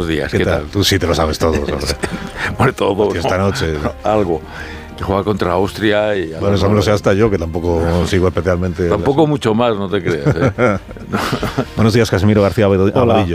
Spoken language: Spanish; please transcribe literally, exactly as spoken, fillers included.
buenos días. ¿Qué, ¿Qué tal? tal? Tú sí te lo sabes todo. Bueno, todo. No, esta noche. No, algo. Que juega contra Austria y... Bueno, eso me lo sé hasta yo, que tampoco sigo especialmente... Tampoco las... mucho más, no te creas. ¿eh? Buenos días, Casimiro García Abadillo.